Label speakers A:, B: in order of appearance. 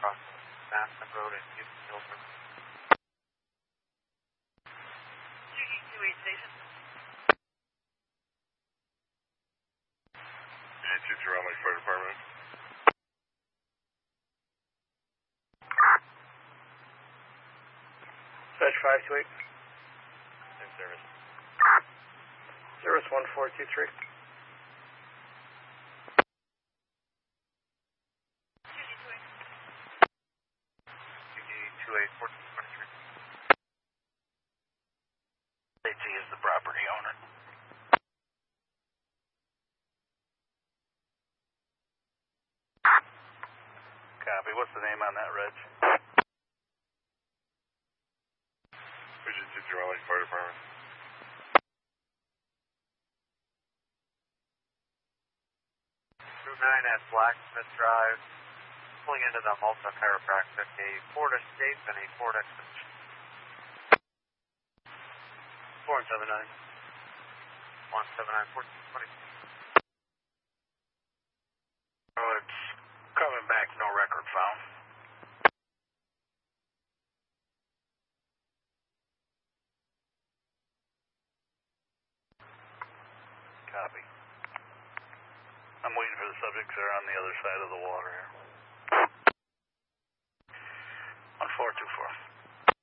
A: across Madison Road in Houston Hilton.
B: GG28 station.
C: GG2 Round Lake Fire Department.
D: Dispatch 528.
C: In service.
D: Service 1423.
A: GG28 1423.
B: AT is the property owner. Copy. What's the name on that, Reg?
C: GG2 Round Lake Fire Department.
A: 9 at Blacksmith Drive, pulling into the Malta Chiropractic, a Ford Escape and a Ford Expedition.
D: 4179.
A: 179 1420.
B: Oh, it's coming back, no record found. Copy. I'm waiting for the subjects that are on the other side of the water here. 1424.